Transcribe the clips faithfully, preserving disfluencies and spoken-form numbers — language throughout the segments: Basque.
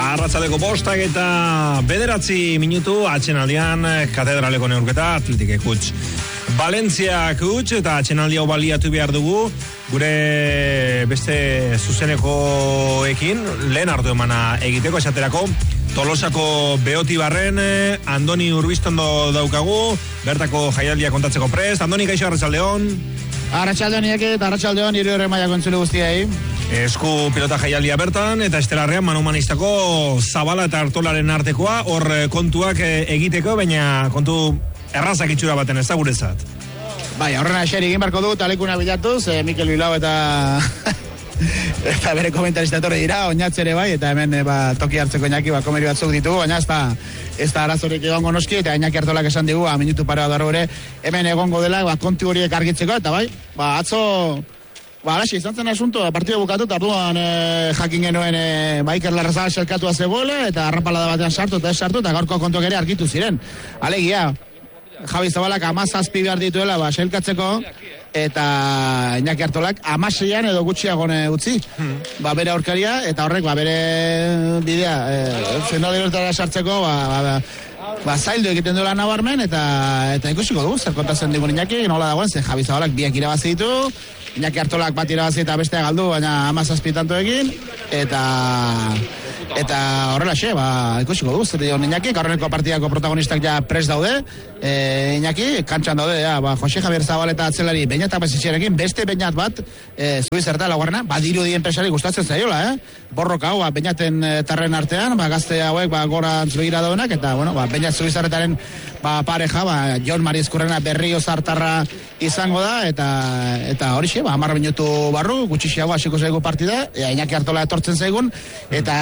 Arratsaldeko bostak eta bederatzi minutu atxenaldian katedraleko neurketa Atletikek huts. Valentziak huts eta atxenaldi hau baliatu behar dugu gure beste zuzenekoekin lehen hartu emana egiteko esaterako Tolosako Beotibarren Andoni Urbistondo daukagu, bertako jaialdia kontatzeko prest. Andoni, kaixo, arratsaldeon. Arratsaldeon iake eta arratsaldeon hiru herri mailako entzule guztiei. Esku pilota jaialdia bertan eta estelarrean manu-manistako Zabala eta Artolaren artekoa, hor kontuak egiteko, baina kontu errazak itxura baten ez da guretzat. Bai, horrena xeri egin barko du, talekuna bilatuz, eh, Mikel Bilbao eta eta bere komentarista etorri dira, oinatzere bai, eta hemen e, ba, toki hartzeko Iñaki, ba, komeri batzuk ditugu, baina ez da, ez da arazorik egongo noski, eta Iñaki Artolak esan digu, a, minutu parea dara ere, hemen egongo dela, ba, kontu horiek argitzeko, eta bai, ba, atzo, ba, alaxi, izan zen asunto, partida bukatu, eta arduan e, jakin genuen e, ba, Iker Larrazabal selkatua zegoela, eta arrapalada batean sartu, eta ez sartu, eta gaurko kontuak ere argitu ziren. Alegia, Javi Zabalak amazazpi behar dituela, ba, selkatzeko, eta Iñaki Artolak amaseian edo gutxiagone utzi hmm. ba bere aurkaria eta horrek ba bere bidea e, finaleroetara sartzeko ba, ba, ba zaildu egiten duela nabarmen eta eta ikusiko dugu zer kontatzen digun Iñaki nola dagoen ze Javi Zabalak biak irabazi ditu Iñaki Artolak bat irabazi eta bestea galdu baina hamazazpi tantoekin eta eta horrela xe, ba, ikusiko dugu, zer dion Iñaki, gaurreneko partidako protagonistak ja pres daude, e, Iñaki, kantxan daude, ja, ba, Jose Javier Zabaleta atzelari Beñat Apesitxerekin, beste Beñat bat, e, zuiz erta laugarrena, badiru dien presari gustatzen zaiola, eh? Borroka hau, ba, Beñaten e, tarren artean, ba, gazte hauek, ba, gorantz begira daudenak, eta, bueno, ba, Beñat zuiz erretaren, ba, pareja, ba, Jon Marizkurrena berrio zartarra izango da, eta, eta hori xe, ba, amarra minutu barru, gutxixiago hasiko zaigu partida, e, Iñaki Artola etortzen zaigun, eta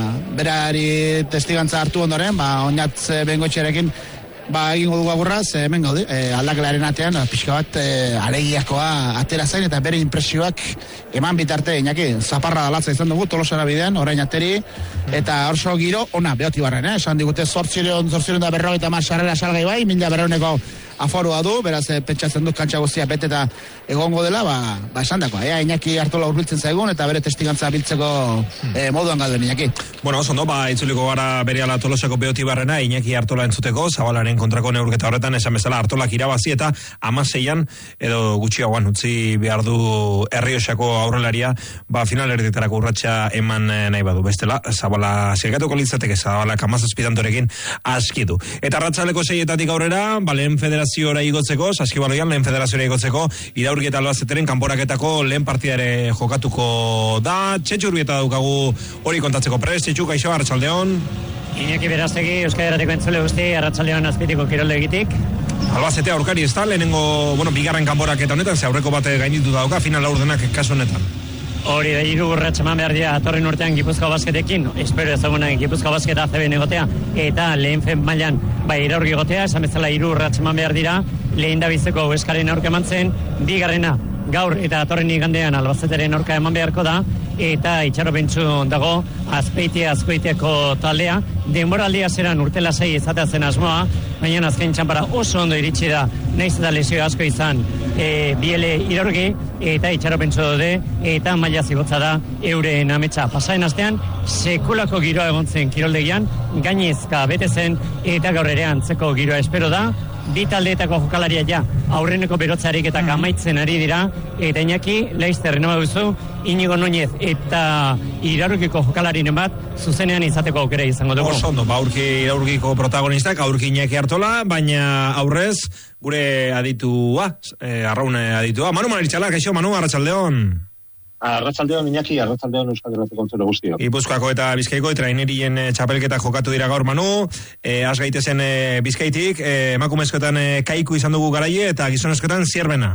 berari testigantza hartu ondoren, ba, oinatz bengoetxearekin ba, egingo dugu agurra, ze hemen gaude, e, aldakelaren atean, pixka bat, e, aregiakoa atera zain, eta bere impresioak eman bitarte, Iñaki, zaparra dalatza izan dugu, Tolosara bidean, orain ateri, eta orso giro, ona, Beotibarren, eh? Esan digute, zortzireon, zortzireon da berrogeita mar sarrera salgai bai, mila berreuneko aforua du, beraz, e, pentsatzen dut kantxa guztia bete eta egongo dela, ba, ba esan dakoa, ea, Iñaki Artola urbiltzen zaigun, eta bere testigantza biltzeko e, moduan gauden, Iñaki. Bueno, oso ondo, ba, itzuliko gara berehala Tolosako Beotibarrena, Iñaki Artola entzuteko, Zabalaren kontrako neurketa horretan, esan bezala Artolak irabazi eta amaseian, edo gutxiagoan utzi behar du Errioxako aurrelaria, ba, final erditarako urratxa eman nahi badu. Bestela, Zabala zirgatuko litzateke, Zabalak amazazpitantorekin askitu. Eta arratsaleko seietatik aurrera, ba, lehen federaziora igotzeko, Saskibaloian lehen federaziora igotzeko, Iraurgi eta Albazeteren kanporaketako lehen partidare jokatuko da. Txetxu Urbieta daukagu hori kontatzeko prest. Txetxu, kaixo, arratsaldeon. Iñaki Beraztegi, Euskal Herrateko entzule guzti, arratsaldeon azpitiko kirolde egitik. Albacete aurkari ez da, lehenengo, bueno, bigarren kanporaketa honetan, ze aurreko bate gainitu dauka, final laurdenak kasu honetan. Hori da, hiru urratx eman behar dira atorren urtean Gipuzkoa basketekin, espero ezagunak Gipuzkoa basketa A C B egotea, eta lehen fen mailan bai iraurgi egotea, esan bezala hiru urratx eman behar dira, lehen da bizeko Euskaren aurka eman zen, bigarrena gaur eta atorren igandean Albazeteren aurka eman beharko da, eta itxaropentsu dago Azpeitia Azkoitiako taldea, denboraldia zeran urte lasai izatea zen asmoa, baina azken txanpara oso ondo iritsi da, naiz eta lesio asko izan e, biele iraurgi, eta itxaropentsu dode, eta maila zigotza da euren ametsa. Pasaen astean, sekulako giroa egon zen kiroldegian, gainezka bete zen, eta gaur ere antzeko giroa espero da, bi taldeetako jokalaria ja aurreneko berotzarik eta amaitzen ari dira, eta Iñaki Leister renoma duzu, Inigo Núñez eta Iraurgiko jokalarinen bat zuzenean izateko aukera izango dugu. Oso ondo, ba, aurki Iraurgiko protagonistak, aurki Iñaki Artola, baina aurrez gure aditua, eh, arraun aditua. Manu Maritxala, kaixo, Manu, arratsaldeon. Arratsaldeon Iñaki, arratsaldeon Euskal Herrateko entzule guztiok. Gipuzkoako eta Bizkaiko trainerien e, txapelketa jokatu dira gaur, Manu. E, az gaitezen e, Bizkaitik, e, emakumezkoetan e, Kaiku izan dugu garaie eta gizonezkoetan Zierbena.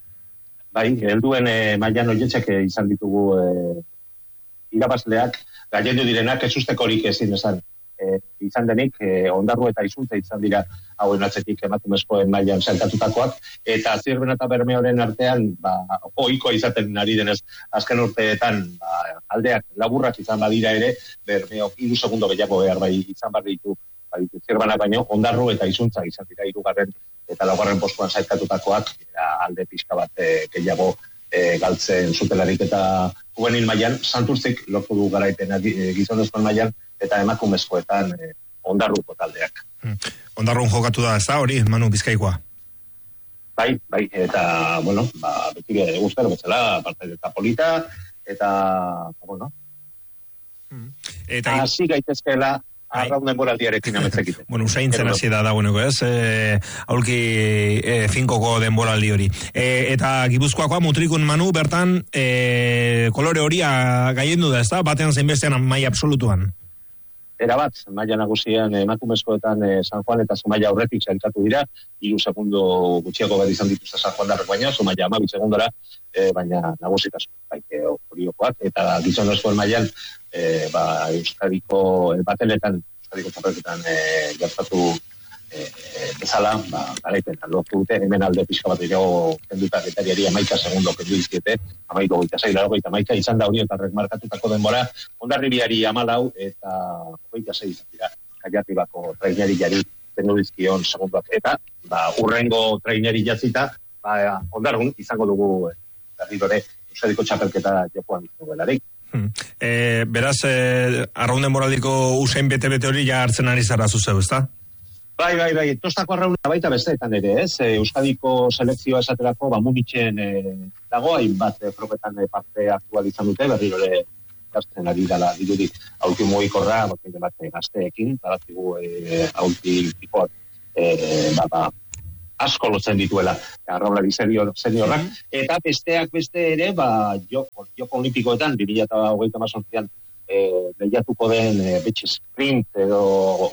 Bai, helduen e, mailan oietxek e, izan ditugu e, irabazleak, gailendu direnak ez ustekorik ezin esan. E, izan denik, e, Ondarru eta Izuntza izan dira hauen atzetik emakumezkoen mailan saltatutakoak, eta Zierbena eta Bermeoren artean, ba, ohikoa izaten ari denez, azken urteetan, ba, aldeak laburrak izan badira ere, Bermeo hiru segundo gehiago behar bai izan bar ditu, bai, Zierbena baino, Ondarru eta Izuntza izan dira hirugarren eta laugarren postuan saltatutakoak, alde pixka bat e, gehiago e, galtzen zutelarik eta juvenil mailan, Santurtzik lortu du garaipena e, gizonezkoen mailan, eta emakumezkoetan e, Ondarruko taldeak. Hmm. Ondarrun jokatu da, ez da, hori, Manu, Bizkaikoa? Bai, bai, eta, bueno, ba, beti gure guztero betzela, parte eta polita, eta, bueno, hmm. eta hasi gaitezkeela, arraun denboraldiarekin ametzekite. Bueno, usaintzen hasi da dagoeneko, ez? E, aulki e, finkoko denboraldi hori. E, eta Gipuzkoakoa mutrikun Manu, bertan, e, kolore horia gaiendu da, ez da? Batean zein bestean maila absolutuan. Era bat, maila nagusian emakumezkoetan e, San Juan eta Zumaia aurretik sailkatu dira, hiru segundo gutxiago bat izan dituzte San Juan darrek baina, Zumaia hamabi segundora, e, baina nagusitasun, bai, horiokoak, eta gizonezkoen mailan, e, ba, Euskadiko e, bateletan, Euskadiko txapelketan e, gertatu e, bezala, ba, garaipetan lortu dute, hemen alde pixka bat irago kenduta getariari amaika segundo kendu izkiete, amaiko goita zei, laro goita amaika, izan da horietarrek markatutako denbora, Hondarribiari amalau, eta goita zei izan dira, Kaiarribako traineriari kendu izkion segundoak, eta ba, urrengo traineri jatzita, ba, Hondarrun izango dugu berrirore Euskadiko txapelketa jokoan duelarik. Hmm. E, beraz, e, arraunden moraldiko usain bete-bete hori ja hartzen ari zara zuzeu, ezta? Bai, bai, bai, tostako arrauna baita besteetan ere, ez? E, Euskadiko selekzioa esaterako, ba, Munitzen e, dago, hainbat e, propetan e, parte aktual izan dute, berriro ere gazten ari dala dirudik aulki mugikorra, bakin bat gazteekin, badakigu e, aulki pikoak, e, ba, ba, asko lotzen dituela, arraunlari senior, seniorrak, mm-hmm. eta besteak beste ere, ba, joko, joko olimpikoetan, bi mila hogeita hamazazpian, e, lehiatuko den e, betxe sprint edo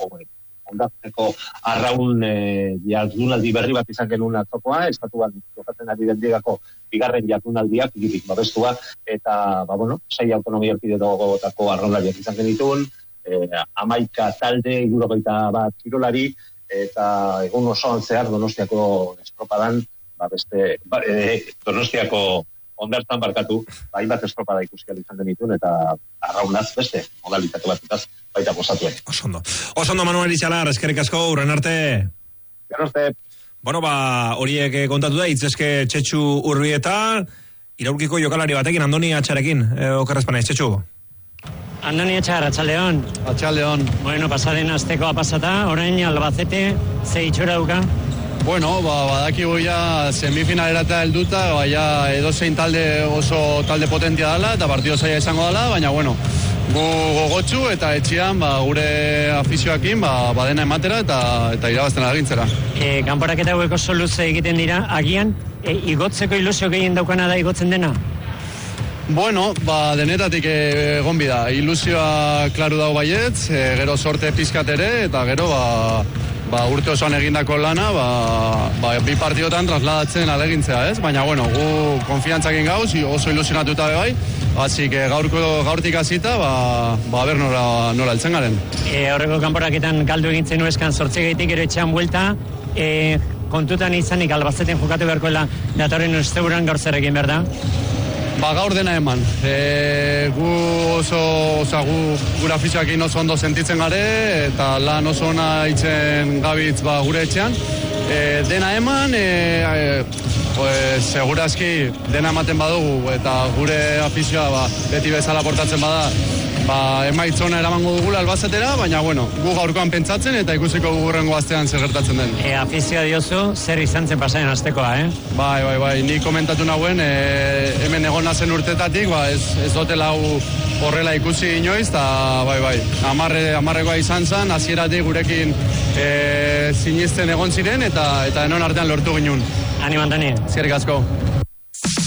ondatzeko arraun e, jardunaldi berri bat izan genuen atzokoa, estatuan jokatzen ari den digako bigarren jardunaldiak, ikitik babestua, eta, ba, bueno, sei autonomia erkidetako arraunlariak izan genituen, e, amaika talde, hirurogeita bat kirolari, eta egun osoan zehar Donostiako estropadan, ba beste, ba, e, Donostiako ondartan barkatu, ba, hainbat estropada ikusial izan denituen, eta arraunaz beste, modalitate batutaz, baita gozatuen. Osondo. Osondo, Manuel Itxalar, eskerrik asko, urren arte. Gero arte. Bueno, ba, horiek kontatu da, itzeske Txetxu Urbieta, iraurkiko jokalari batekin, Andoni Atxarekin, e, okerrezpana, Txetxu. Andoni Etxar, Atxaldeon. Atxaldeon. Bueno, pasaden aztekoa pasata, orain Albacete, ze itxura duka? Bueno, ba, badakigu ja semifinalera helduta, ba, ja edozein talde oso talde potentia dela, eta partido zaila izango dela, baina, bueno, gu gogotxu eta etxian, ba, gure afizioakin, ba, badena ematera eta, eta irabazten agintzera. E, kanporaketa hauek oso luze egiten dira, agian, e, igotzeko ilusio gehien daukana da igotzen dena? Bueno, ba, denetatik egon bida. Ilusioa klaru dago baietz, e, gero sorte pizkat ere, eta gero ba, ba, urte osoan egindako lana, ba, ba, bi partidotan trasladatzen alegintzea, ez? Baina, bueno, gu konfiantzakin gauz, oso ilusionatuta bai, así que gaurko gaurtik hasita, ba, ba, ber nora, nora altzen garen. E, horreko kanporaketan galdu egintzen nueskan sortzegeitik ero etxean buelta, e, kontutan izanik Albazeten jokatu beharkoela datorren usteburan gaur zer egin behar da? Ba, gaur dena eman. E, gu oso, oza, gu, gura afizioakin oso ondo sentitzen gare, eta lan oso ona itzen gabitz ba, gure etxean. E, dena eman, e, e, pues, segurazki dena ematen badugu, eta gure afizioa ba, beti bezala portatzen bada, ba, emaitzona eramango dugula Albazetera, baina, bueno, gu gaurkoan pentsatzen eta ikusiko gugurrengo astean zer gertatzen den. E, afizioa diozu, zer izan zen pasaren astekoa, eh? Bai, bai, bai, ni komentatu nahuen, e, hemen egon nazen urtetatik, ba, ez, ez dotela horrela ikusi inoiz, eta bai, bai, amarre, amarrekoa izan zen, hasieratik gurekin e, sinisten egon ziren, eta eta enon artean lortu ginen. Animo, Antoni. Zerrik asko.